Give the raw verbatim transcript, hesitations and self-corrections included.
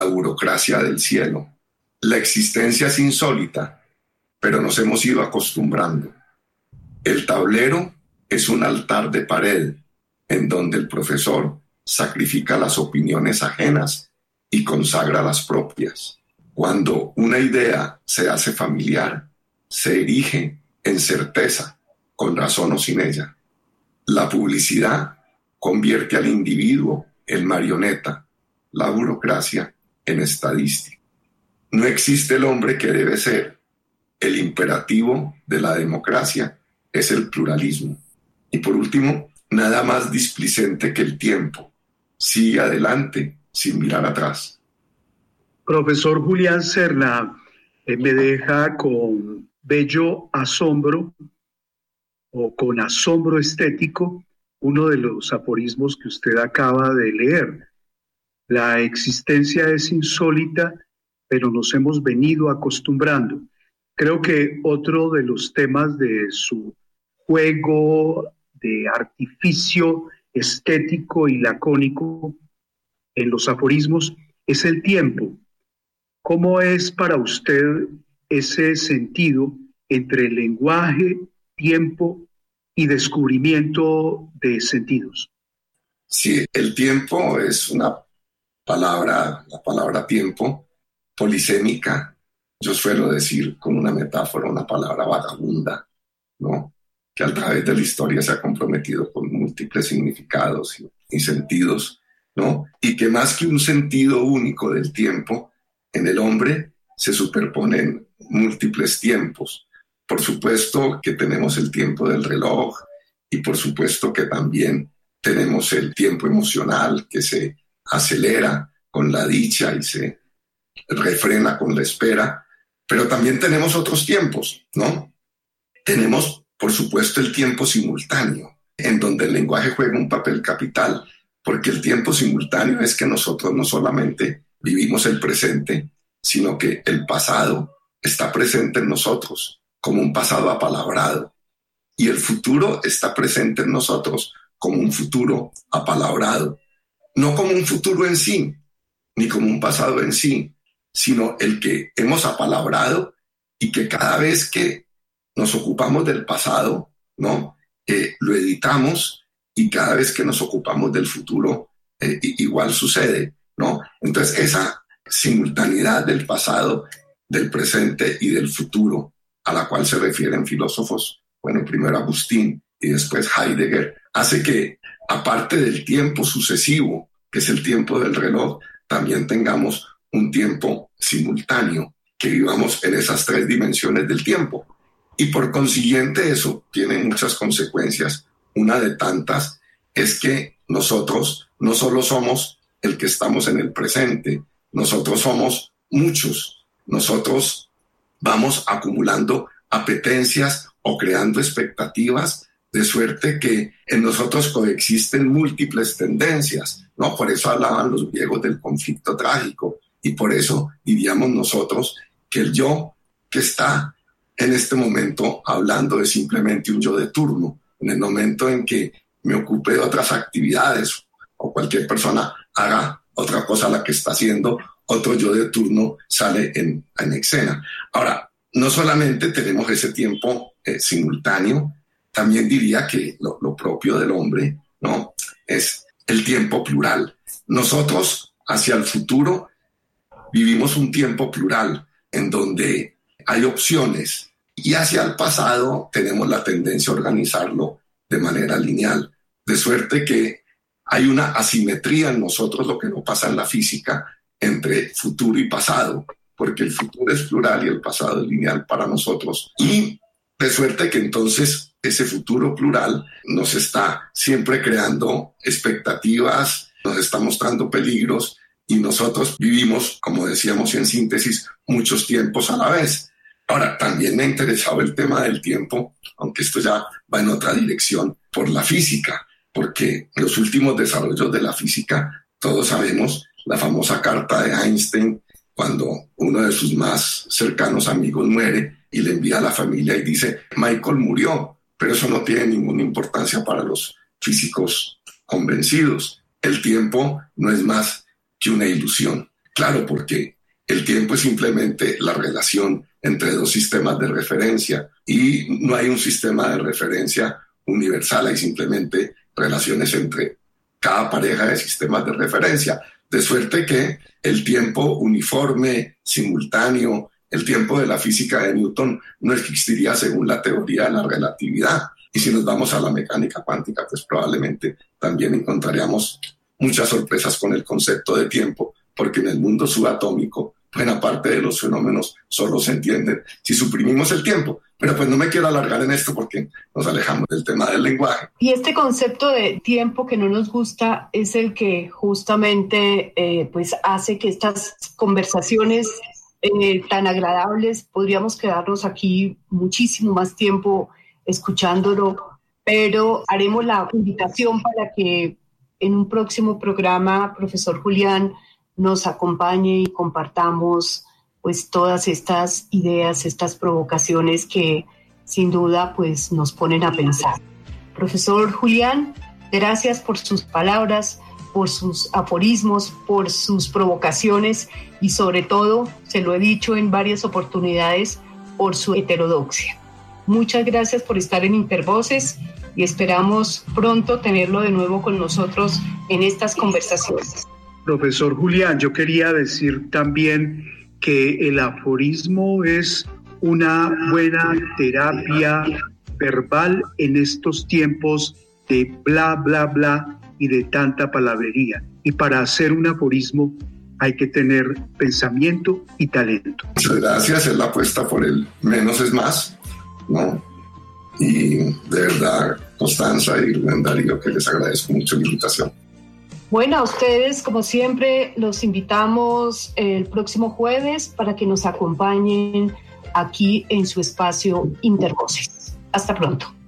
la burocracia del cielo. La existencia es insólita, pero nos hemos ido acostumbrando. El tablero es un altar de pared en donde el profesor sacrifica las opiniones ajenas y consagra las propias. Cuando una idea se hace familiar, se erige en certeza, con razón o sin ella. La publicidad convierte al individuo en marioneta, la burocracia en estadística. No existe el hombre que debe ser. El imperativo de la democracia es el pluralismo. Y por último, nada más displicente que el tiempo. Sigue adelante sin mirar atrás. Profesor Julián Serna, eh, me deja con bello asombro o con asombro estético uno de los aforismos que usted acaba de leer. La existencia es insólita, pero nos hemos venido acostumbrando. Creo que otro de los temas de su juego de artificio estético y lacónico en los aforismos es el tiempo. ¿Cómo es para usted ese sentido entre lenguaje, tiempo y descubrimiento de sentidos? Sí, el tiempo es una palabra, la palabra tiempo, polisémica. Yo suelo decir con una metáfora, una palabra vagabunda, ¿no? Que a través de la historia se ha comprometido con múltiples significados y, y sentidos, ¿no? Y que más que un sentido único del tiempo, en el hombre se superponen múltiples tiempos. Por supuesto que tenemos el tiempo del reloj y por supuesto que también tenemos el tiempo emocional que se acelera con la dicha y se refrena con la espera, pero también tenemos otros tiempos, ¿no? Tenemos, por supuesto, el tiempo simultáneo, en donde el lenguaje juega un papel capital, porque el tiempo simultáneo es que nosotros no solamente vivimos el presente, sino que el pasado está presente en nosotros como un pasado apalabrado y el futuro está presente en nosotros como un futuro apalabrado, no como un futuro en sí, ni como un pasado en sí, sino el que hemos apalabrado y que cada vez que nos ocupamos del pasado, ¿no? Eh, lo editamos y cada vez que nos ocupamos del futuro, eh, igual sucede, ¿no? Entonces esa simultaneidad del pasado, del presente y del futuro, a la cual se refieren filósofos, bueno, primero Agustín y después Heidegger, hace que, aparte del tiempo sucesivo, que es el tiempo del reloj, también tengamos un tiempo simultáneo, que vivamos en esas tres dimensiones del tiempo. Y por consiguiente eso tiene muchas consecuencias. Una de tantas es que nosotros no solo somos el que estamos en el presente, nosotros somos muchos. Nosotros vamos acumulando apetencias o creando expectativas, de suerte que en nosotros coexisten múltiples tendencias, ¿no? Por eso hablaban los griegos del conflicto trágico y por eso diríamos nosotros que el yo que está en este momento hablando es simplemente un yo de turno. En el momento en que me ocupe de otras actividades o cualquier persona haga otra cosa a la que está haciendo, otro yo de turno sale en, en escena. Ahora, no solamente tenemos ese tiempo eh, simultáneo, también diría que lo, lo propio del hombre, ¿no? Es el tiempo plural. Nosotros, hacia el futuro, vivimos un tiempo plural en donde hay opciones y hacia el pasado tenemos la tendencia a organizarlo de manera lineal, de suerte que hay una asimetría en nosotros, lo que no pasa en la física, entre futuro y pasado, porque el futuro es plural y el pasado es lineal para nosotros. Y de suerte que entonces ese futuro plural nos está siempre creando expectativas, nos está mostrando peligros y nosotros vivimos, como decíamos en síntesis, muchos tiempos a la vez. Ahora, también me ha interesado el tema del tiempo, aunque esto ya va en otra dirección, por la física, porque los últimos desarrollos de la física, todos sabemos, la famosa carta de Einstein, cuando uno de sus más cercanos amigos muere y le envía a la familia y dice, Michael murió, pero eso no tiene ninguna importancia para los físicos convencidos. El tiempo no es más que una ilusión. Claro, porque el tiempo es simplemente la relación entre dos sistemas de referencia y no hay un sistema de referencia universal, hay simplemente relaciones entre cada pareja de sistemas de referencia. De suerte que el tiempo uniforme, simultáneo, el tiempo de la física de Newton no existiría según la teoría de la relatividad. Y si nos vamos a la mecánica cuántica, pues probablemente también encontraríamos muchas sorpresas con el concepto de tiempo, porque en el mundo subatómico, buena parte de los fenómenos solo se entienden si suprimimos el tiempo. Pero pues no me quiero alargar en esto porque nos alejamos del tema del lenguaje. Y este concepto de tiempo que no nos gusta es el que justamente eh, pues hace que estas conversaciones eh, tan agradables, podríamos quedarnos aquí muchísimo más tiempo escuchándolo, pero haremos la invitación para que en un próximo programa, profesor Julián, nos acompañe y compartamos pues todas estas ideas, estas provocaciones que sin duda pues nos ponen a pensar. Profesor Julián, gracias por sus palabras, por sus aforismos, por sus provocaciones y sobre todo, se lo he dicho en varias oportunidades, por su heterodoxia. Muchas gracias por estar en Intervoces y esperamos pronto tenerlo de nuevo con nosotros en estas conversaciones. Profesor Julián, yo quería decir también que el aforismo es una buena terapia verbal en estos tiempos de bla, bla, bla y de tanta palabrería. Y para hacer un aforismo hay que tener pensamiento y talento. Muchas gracias, es la apuesta por el menos es más, ¿no? Y de verdad, Constanza y Rubén Darío, que les agradezco mucho la invitación. Bueno, a ustedes, como siempre, los invitamos el próximo jueves para que nos acompañen aquí en su espacio Intervoces. Hasta pronto.